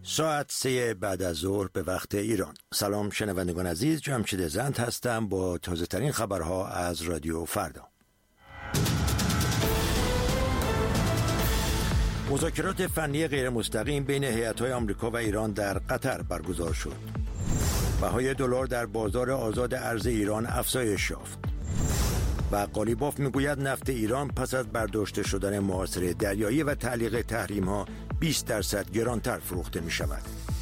ساعت 3 بعد از ظهر به وقت ایران. سلام شنوندگان عزیز، جمشید زند هستم با تازه ترین خبرها از رادیو فردا. مذاکرات فنی غیر مستقیم بین هیئت‌های آمریکا و ایران در قطر برگزار شد. بهای دلار در بازار آزاد ارز ایران افزایش یافت. و قالیباف میگوید نفت ایران پس از برداشته شدن محاصره دریایی و تعلیق تحریم‌ها 20% گرانتر فروخته می شود.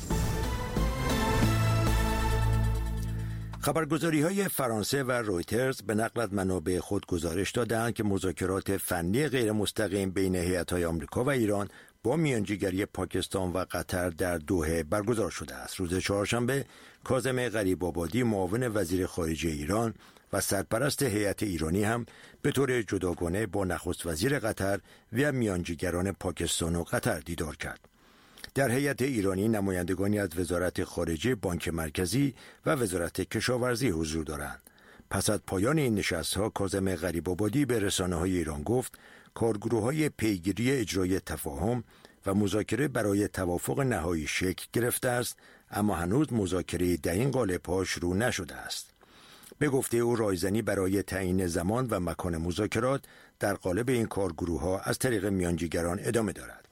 خبرگزاری‌های فرانسه و رویترز به نقل از منابع خود گزارش دادند که مذاکرات فنی غیر مستقیم بین هیئت‌های آمریکا و ایران با میانجیگری پاکستان و قطر در دوحه برگزار شده است. روز چهارشنبه کاظم غریب‌آبادی معاون وزیر خارجه ایران و سرپرست هیئت ایرانی هم به طور جداگانه با نخست وزیر قطر و میانجیگران پاکستان و قطر دیدار کرد. در هیئت ایرانی نمایندگانی از وزارت خارجه، بانک مرکزی و وزارت کشاورزی حضور دارند. پس از پایان این نشست‌ها کاظم غریب‌آبادی به رسانه‌های ایران گفت کارگروه‌های پیگیری اجرای تفاهم و مذاکره برای توافق نهایی شکل گرفته است، اما هنوز مذاکره در این قالب‌ها شروع نشده است. به گفته او رایزنی برای تعیین زمان و مکان مذاکرات در قالب این کارگروه‌ها از طریق میانجیگران ادامه دارد.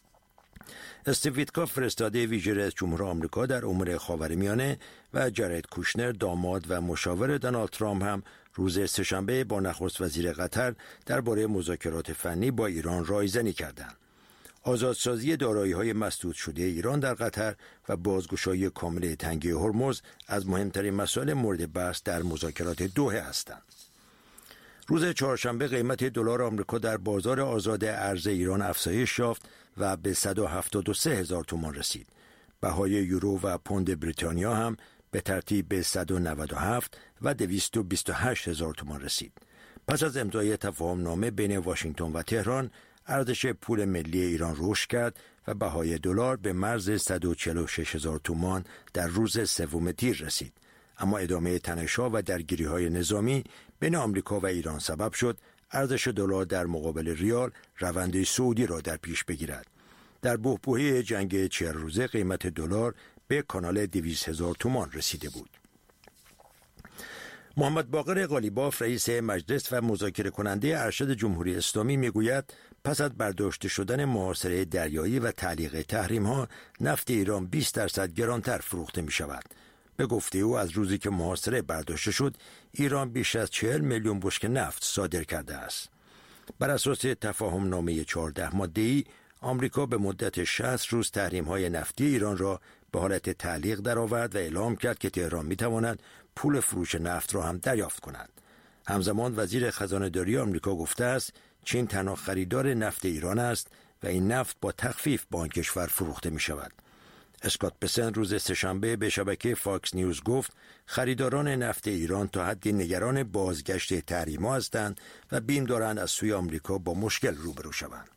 استیو ویتکاف فرستاده ویژه رئیس جمهور آمریکا در امور خاورمیانه و جارد کوشنر داماد و مشاور دونالد ترامپ هم روز سه‌شنبه با نخست وزیر قطر درباره مذاکرات فنی با ایران رایزنی کردند. آزادسازی دارایی‌های مسدود شده ایران در قطر و بازگشایی کامل تنگه هرمز از مهمترین مسائل مورد بحث در مذاکرات دوحه هستند. روز چهارشنبه قیمت دلار آمریکا در بازار آزاد ارز ایران افزایش یافت و به 173,000 تومان رسید. بهای یورو و پوند بریتانیا هم به ترتیب به 197 و 228,000 تومان رسید. پس از امضای تفاهم‌نامه بین واشنگتن و تهران، ارزش پول ملی ایران رشد کرد و بهای دلار به مرز 146,000 تومان در روز سوم تیر رسید. اما ادامه تنش‌ها و درگیری‌های نظامی بین آمریکا و ایران سبب شد ارزش دلار در مقابل ریال روند صعودی را در پیش بگیرد. در بحبوحه جنگ 40 روزه قیمت دلار به کانال 200,000 تومان رسیده بود. محمد باقر قالیباف رئیس مجلس و مذاکره کننده ارشد جمهوری اسلامی میگوید پس از برداشته شدن محاصره دریایی و تعلیق تحریم‌ها نفت ایران 20% گرانتر فروخته می شود. به گفته او از روزی که محاصره برداشته شد ایران بیش از 40 میلیون بشکه نفت صادر کرده است. بر اساس تفاهم‌نامه 14 ماده‌ای آمریکا به مدت 60 روز تحریم‌های نفتی ایران را به حالت تعلیق درآورد و اعلام کرد که تهران می‌تواند پول فروش نفت را هم دریافت کند. همزمان وزیر خزانه‌داری آمریکا گفته است چین تنها خریدار نفت ایران است و این نفت با تخفیف به آن کشور فروخته می‌شود. اسکات بسنت روز سه‌شنبه به شبکه فاکس نیوز گفت خریداران نفت ایران تا حدی نگران بازگشت تحریم‌ها هستند و بیم دارند از سوی آمریکا با مشکل روبرو شوند.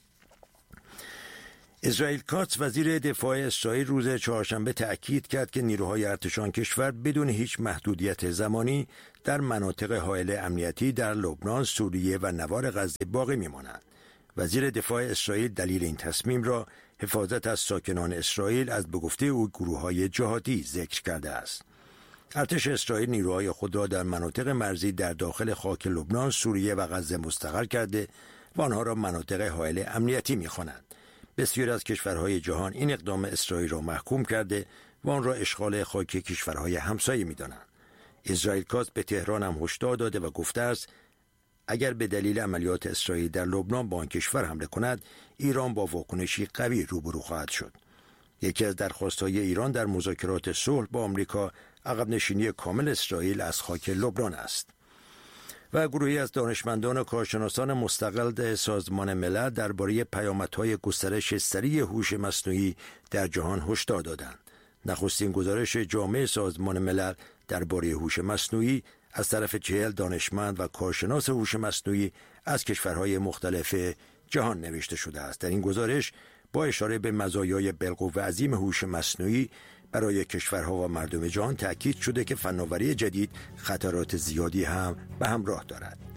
اسرائیل کاتس وزیر دفاع اسرائیل روز چهارشنبه تأکید کرد که نیروهای ارتش کشور بدون هیچ محدودیت زمانی در مناطق حائل امنیتی در لبنان، سوریه و نوار غزه باقی می‌مانند. وزیر دفاع اسرائیل دلیل این تصمیم را حفاظت از ساکنان اسرائیل از به گفته او گروه‌های جهادی ذکر کرده است. ارتش اسرائیل نیروهای خود را در مناطق مرزی در داخل خاک لبنان، سوریه و غزه مستقر کرده و آنها را مناطق حائل امنیتی می‌خوانند. بسیاری از کشورهای جهان این اقدام اسرائیل را محکوم کرده و آن را اشغال خاک کشورهای همسایه می‌دانند. اسرائیل کاتس به تهران هم هشدار داده و گفته است اگر به دلیل عملیات اسرائیل در لبنان به آن کشور حمله کند، ایران با واکنشی قوی روبرو خواهد شد. یکی از درخواست‌های ایران در مذاکرات صلح با آمریکا عقب نشینی کامل اسرائیل از خاک لبنان است. و گروهی از دانشمندان و کارشناسان مستقل سازمان ملل درباره پیامدهای گسترش سریع هوش مصنوعی در جهان هشدار دادند. نخستین گزارش جامع سازمان ملل درباره هوش مصنوعی از طرف 40 دانشمند و کارشناس هوش مصنوعی از کشورهای مختلف جهان نوشته شده است. در این گزارش با اشاره به مزایای بالقوه عظیم هوش مصنوعی برای کشورها و مردم جهان تأکید شده که فناوری جدید خطرات زیادی هم به همراه دارد.